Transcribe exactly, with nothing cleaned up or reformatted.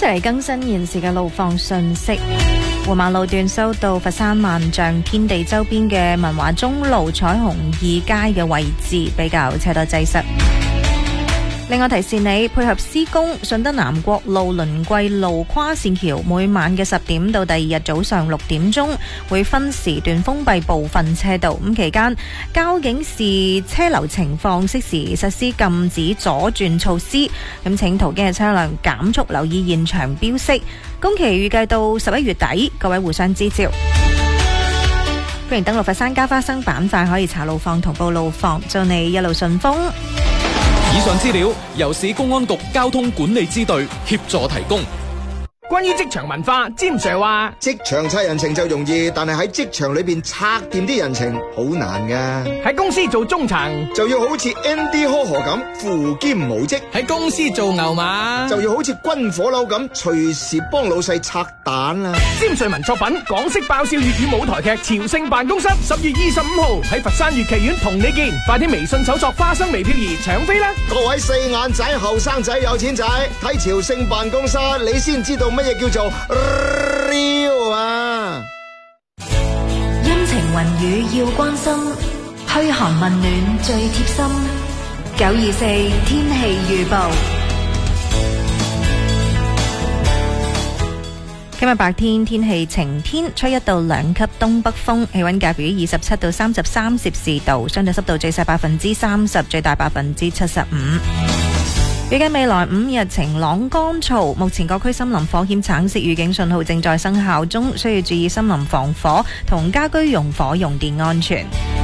齊嚟更新現時嘅路況信息。湖馬路段收到佛山萬象天地周邊嘅文華中路彩虹二街嘅位置比較車多擠塞。另外提示你，配合施工，順德南國路輪桂路跨線橋每晚嘅十點到第二日早上六點鐘會分時段封閉部分車道。咁期間，交警視車流情況，適時實施禁止左轉措施。咁請途經嘅車輛減速，留意現場標識。工期預計到十一月底，各位互相支招。歡迎登錄佛山加花生板塊，可以查路況同報路況，祝你一路順風。 以上資料由市公安局交通管理支隊協助提供。 關於職場文化，詹 Sir 話職場拆人情就容易，但係喺職場裏邊拆掂啲人情好難噶。 喺公司做中層就要好似 Andy Ho 咁扶兼無職， 喺公司做牛馬就要好似軍火佬咁隨時幫老細拆彈啦。 詹瑞文作品《港式爆笑粵語舞台劇朝聖辦公室》，十月二十五號喺佛山粵劇院同你見，快啲微信搜索花生微漂兒搶飛啦！ 各位四眼仔、後生仔、有錢仔，睇朝聖辦公室，你先知道乜嘢叫做 real 啊！ 陰晴雲雨要關心，噓寒問暖最貼心。九二四天氣預報。 今日白天天氣晴天，吹一到兩級東北風，氣溫介乎於二十七到三十三攝氏度，相對濕度最細百分之三十，最大百分之七十五。預計未來五日晴朗乾燥，目前各區森林火險橙色預警信號正在生效中，需要注意森林防火同家居用火用電安全。